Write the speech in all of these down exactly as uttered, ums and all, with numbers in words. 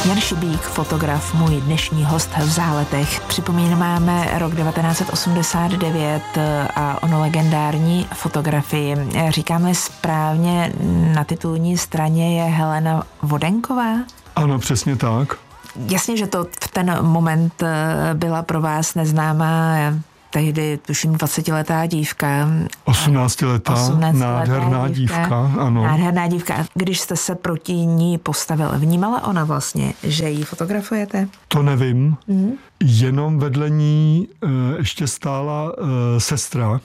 Jan Šibík, fotograf, můj dnešní host v Záletech. Připomínáme rok devatenáct set osmdesát devět a ono legendární fotografii. Říkáme správně, na titulní straně je Helena Vodenková? Ano, přesně tak. Jasně, že to v ten moment byla pro vás neznámá, tehdy tuším dvacetiletá dívka. osmnáctiletá, nádherná dívka, dívka, ano. Nádherná dívka. Když jste se proti ní postavil, vnímala ona vlastně, že ji fotografujete? To nevím. Mm. Jenom vedle ní e, ještě stála e, sestra.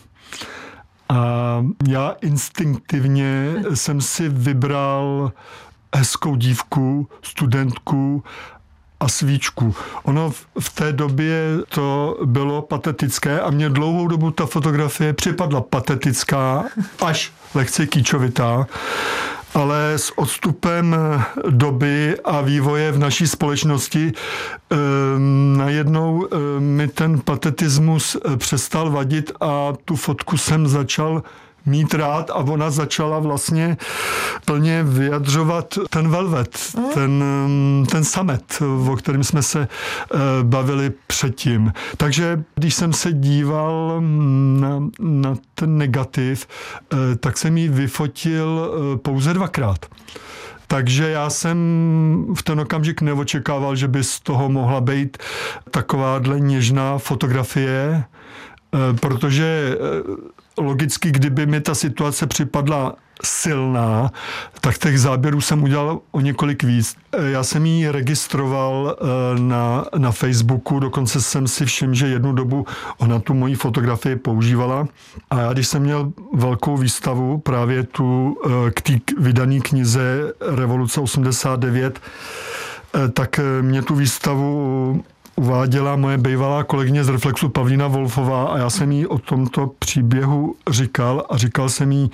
A já instinktivně jsem si vybral hezkou dívku, studentku a svíčku. Ono v té době to bylo patetické a mě dlouhou dobu ta fotografie připadla patetická, až lehce kýčovitá, ale s odstupem doby a vývoje v naší společnosti eh, najednou eh, mi ten patetismus přestal vadit a tu fotku jsem začal mít rád a ona začala vlastně plně vyjadřovat ten velvet, mm. ten, ten samet, o kterém jsme se bavili předtím. Takže když jsem se díval na, na ten negativ, tak jsem ji vyfotil pouze dvakrát. Takže já jsem v ten okamžik neočekával, že by z toho mohla být takováhle něžná fotografie, protože logicky, kdyby mi ta situace připadla silná, tak těch záběrů jsem udělal o několik víc. Já jsem ji registroval na, na Facebooku, dokonce jsem si všiml, že jednu dobu ona tu moji fotografii používala. A já, když jsem měl velkou výstavu, právě tu k té vydané knize Revoluce osmdesát devět, tak mě tu výstavu uváděla moje bývalá kolegyně z Reflexu Pavlína Wolfová a já jsem jí o tomto příběhu říkal a říkal jsem jí,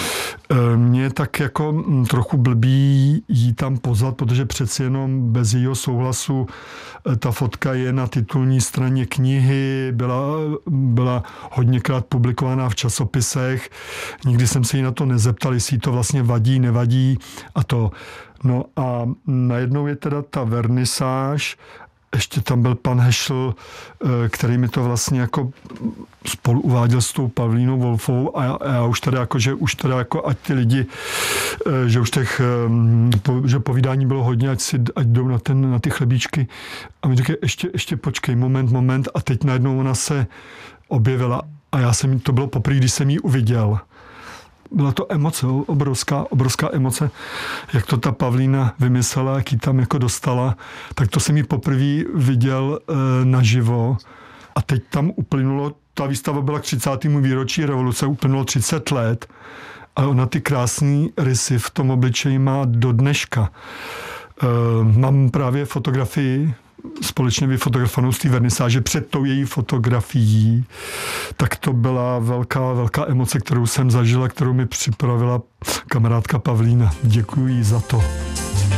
mě tak jako trochu blbý jí tam pozvat, protože přeci jenom bez jejího souhlasu ta fotka je na titulní straně knihy, byla, byla hodněkrát publikovaná v časopisech, nikdy jsem se jí na to nezeptal, jestli jí to vlastně vadí, nevadí a to. No a najednou je teda ta vernisáž. Ještě tam byl pan Hešl, který mi to vlastně jako spolu uváděl s tou Pavlínou Wolfovou a já, a já už teda jako, že už teda jako ať ty lidi, že už těch, že povídání bylo hodně, ať si ať jdou na, ten, na ty chlebíčky a mi říkají, ještě, ještě počkej, moment, moment a teď najednou ona se objevila a já jsem, to bylo poprvé, když jsem ji uviděl. Byla to emoce, obrovská, obrovská emoce, jak to ta Pavlína vymyslela, jak ji tam jako dostala, tak to jsem ji poprvé viděl e, naživo a teď tam uplynulo, ta výstava byla k třicátému výročí revoluce, uplynulo třicet let a ona ty krásný rysy v tom obličeji má do dneška. E, mám právě fotografii, společně vyfotografovanou z té vernisáže před tou její fotografií, tak to byla velká, velká emoce, kterou jsem zažila, kterou mi připravila kamarádka Pavlína. Děkuji jí za to.